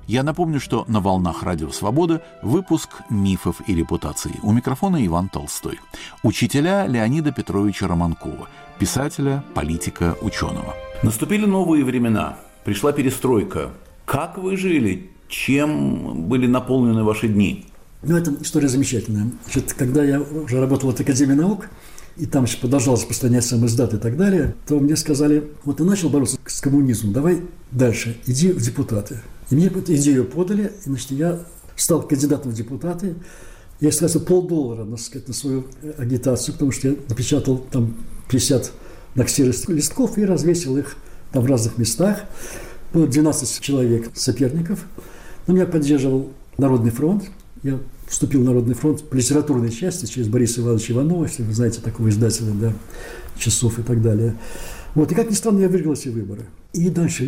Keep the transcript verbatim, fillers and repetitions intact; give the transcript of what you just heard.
Я напомню, что на волнах Радио Свобода выпуск «Мифов и репутации». У микрофона Иван Толстой. Учителя Леонида Петровича Романкова, писателя, политика, ученого. Наступили новые времена, пришла перестройка. Как вы жили? Чем были наполнены ваши дни? Ну, это история замечательная. Значит, когда я уже работал в Академии наук, и там еще продолжалось распространять сам издат и так далее, то мне сказали: вот ты начал бороться с коммунизмом, давай дальше, иди в депутаты. И мне эту идею подали, и, значит, я стал кандидатом в депутаты. Я истратил полдоллара, так сказать, на свою агитацию, потому что я напечатал там пятьдесят на ксероксе листков и развесил их там в разных местах. Было двенадцать человек соперников. Но меня поддерживал Народный фронт. Я вступил в Народный фронт по литературной части через Бориса Ивановича Иванова, если вы знаете такого издателя, да, «Часов» и так далее. Вот. И, как ни странно, я выиграл эти выборы. И дальше